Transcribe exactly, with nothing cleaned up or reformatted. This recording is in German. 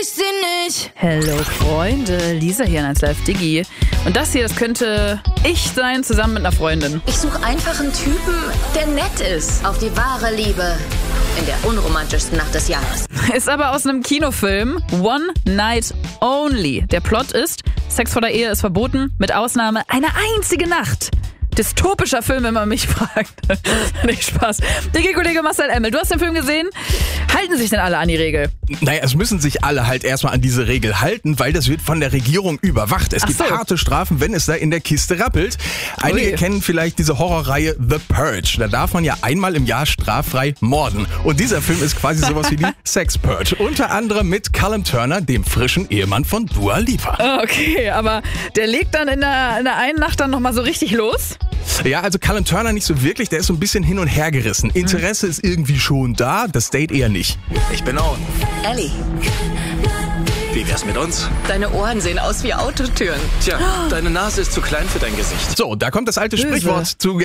Ich seh nicht. Hallo Freunde, Lisa hier in eins Live Diggi. Und das hier, das könnte ich sein, zusammen mit einer Freundin. Ich suche einfach einen Typen, der nett ist. Auf die wahre Liebe. In der unromantischsten Nacht des Jahres. Ist aber aus einem Kinofilm. One Night Only. Der Plot ist, Sex vor der Ehe ist verboten, mit Ausnahme eine einzige Nacht. Dystopischer Film, wenn man mich fragt. Nicht Spaß. Diggi-Kollege Marcel Emmel, du hast den Film gesehen. Halten sich denn alle an die Regel? Naja, es müssen sich alle halt erstmal an diese Regel halten, weil das wird von der Regierung überwacht. Es Ach gibt so. harte Strafen, wenn es da in der Kiste rappelt. Einige Ui. kennen vielleicht diese Horrorreihe The Purge. Da darf man ja einmal im Jahr straffrei morden. Und dieser Film ist quasi sowas wie die Sex Purge. Unter anderem mit Callum Turner, dem frischen Ehemann von Dua Lipa. Okay, aber der legt dann in der, in der einen Nacht dann nochmal so richtig los? Ja, also Callum Turner nicht so wirklich, der ist so ein bisschen hin und her gerissen. Interesse ist irgendwie schon da, das Date eher nicht. Ich bin Owen. Ellie, Wie wär's mit uns? deine Ohren sehen aus wie Autotüren. Tja, deine Nase ist zu klein für dein Gesicht. So, da kommt das alte Böse. Sprichwort zu